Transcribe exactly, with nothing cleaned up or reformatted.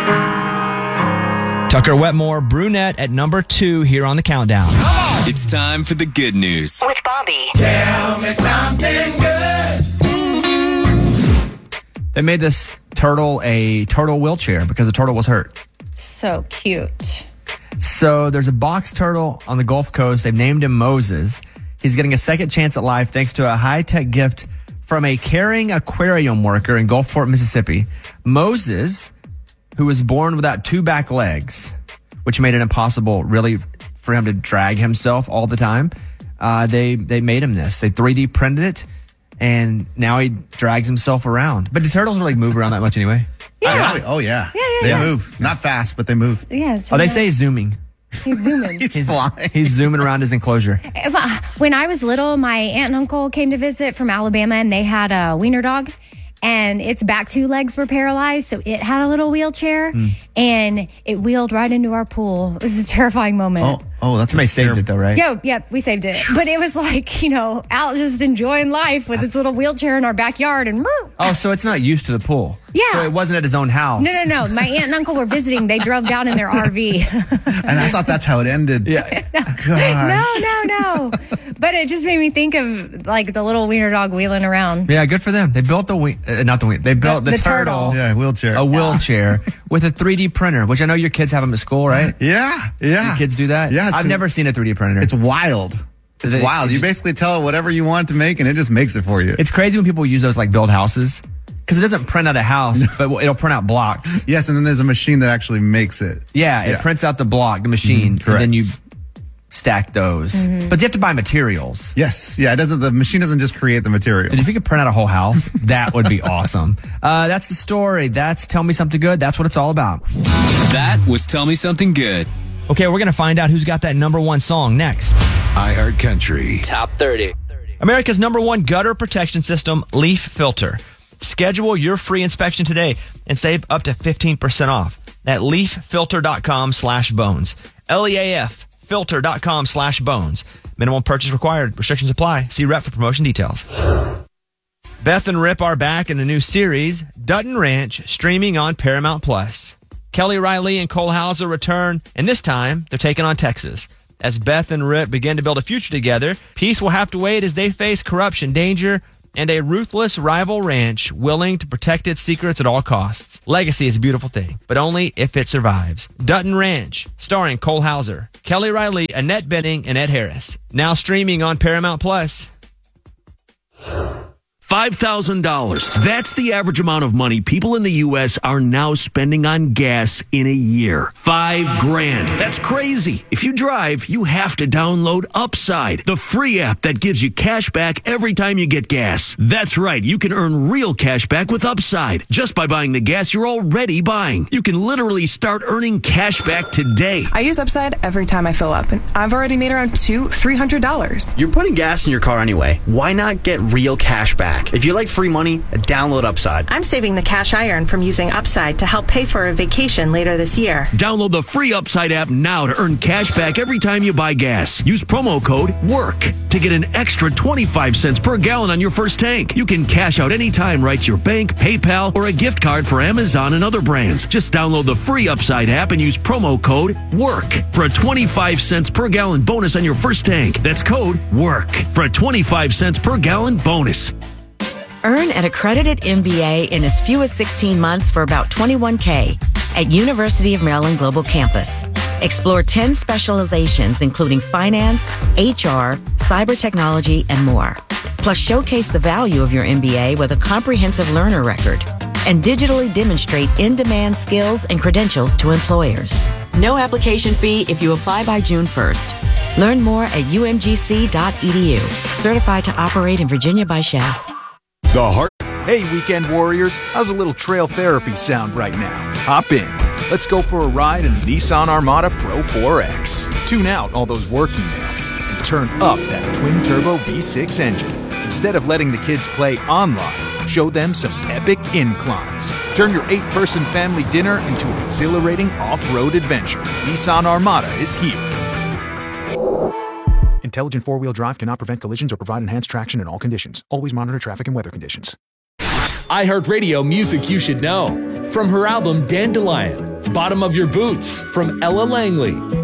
Tucker Wetmore, Brunette at number two here on the countdown. It's time for the good news. With Bobby. Tell me something good. They made this turtle a turtle wheelchair because the turtle was hurt. So cute. So there's a box turtle on the Gulf Coast. They've named him Moses. He's getting a second chance at life thanks to a high-tech gift from a caring aquarium worker in Gulfport, Mississippi. Moses, who was born without two back legs, which made it impossible really for him to drag himself all the time. Uh, they, they made him this. They three D printed it, and now he drags himself around. But do turtles really move around that much anyway? Yeah. Oh, oh, yeah. Yeah, yeah, they yeah. move. Not fast, but they move. Yeah. So Oh, they yeah. say he's zooming. He's zooming. He's, He's flying. He's zooming around his enclosure. When I was little, my aunt and uncle came to visit from Alabama, and they had a wiener dog, and its back two legs were paralyzed, so it had a little wheelchair, Mm. and it wheeled right into our pool. It was a terrifying moment. Oh, oh, that's Somebody saved it though, right? Yo, yep, we saved it. But it was like, you know, out just enjoying life with its little wheelchair in our backyard, and Oh, so it's not used to the pool. Yeah. So it wasn't at his own house. no, no, no. My aunt and uncle were visiting. They drove down in their R V. And I thought that's how it ended. Yeah. God. No, no, no. But it just made me think of like the little wiener dog wheeling around. Yeah, good for them. They built the wing, uh, not the wing. They built The- the, the turtle, turtle. Yeah, wheelchair. a wheelchair with a three D printer, which I know your kids have them at school, right? Yeah, yeah. Your kids do that? Yeah. it's- I've never seen a three D printer. It's wild. It's They- wild. You basically tell it whatever you want it to make, and it just makes it for you. It's crazy when people use those like build houses because it doesn't print out a house, but it'll print out blocks. Yes, and then there's a machine that actually makes it. Yeah, it Yeah. prints out the block, the machine, Mhm, and then you correct. stack those. But you have to buy materials. Yes. Yeah, it doesn't. The machine doesn't just create the material. And if you could print out a whole house, that would be awesome. Uh, that's the story. That's Tell Me Something Good. That's what it's all about. That was Tell Me Something Good. Okay, we're going to find out who's got that number one song next. iHeart Country. Top thirty. America's number one gutter protection system, Leaf Filter. Schedule your free inspection today and save up to fifteen percent off at leaffilter.com slash bones. L E A F filter.com slash bones. Minimum purchase required. Restrictions apply. See rep for promotion details. Beth and Rip are back in the new series, Dutton Ranch, streaming on Paramount Plus. Kelly Riley and Cole Hauser return, and this time they're taking on Texas. As Beth and Rip begin to build a future together, peace will have to wait as they face corruption, danger, and a ruthless rival ranch willing to protect its secrets at all costs. Legacy is a beautiful thing, but only if it survives. Dutton Ranch, starring Cole Hauser, Kelly Riley, Annette Bening, and Ed Harris. Now streaming on Paramount Plus. five thousand dollars. That's the average amount of money people in the U S are now spending on gas in a year. Five grand. That's crazy. If you drive, you have to download Upside, the free app that gives you cash back every time you get gas. That's right. You can earn real cash back with Upside just by buying the gas you're already buying. You can literally start earning cash back today. I use Upside every time I fill up, and I've already made around two, three hundred dollars. You're putting gas in your car anyway. Why not get real cash back? If you like free money, download Upside. I'm saving the cash I earn from using Upside to help pay for a vacation later this year. Download the free Upside app now to earn cash back every time you buy gas. Use promo code WORK to get an extra twenty-five cents per gallon on your first tank. You can cash out anytime right to your bank, PayPal, or a gift card for Amazon and other brands. Just download the free Upside app and use promo code WORK for a twenty-five cents per gallon bonus on your first tank. That's code WORK for a twenty-five cents per gallon bonus. Earn an accredited M B A in as few as sixteen months for about twenty-one K at University of Maryland Global Campus. Explore ten specializations including finance, H R, cyber technology, and more. Plus showcase the value of your M B A with a comprehensive learner record and digitally demonstrate in-demand skills and credentials to employers. No application fee if you apply by June first. Learn more at U M G C dot E D U. Certified to operate in Virginia by Shell. The Heart. Hey, weekend warriors. How's a little trail therapy sound right now? Hop in. Let's go for a ride in the Nissan Armada Pro four X. Tune out all those work emails and turn up that twin-turbo V six engine. Instead of letting the kids play online, show them some epic inclines. Turn your eight-person family dinner into an exhilarating off-road adventure. Nissan Armada is here. Intelligent four-wheel drive cannot prevent collisions or provide enhanced traction in all conditions. Always monitor traffic and weather conditions. iHeartRadio music you should know. From her album Dandelion, bottom of your boots from Ella Langley.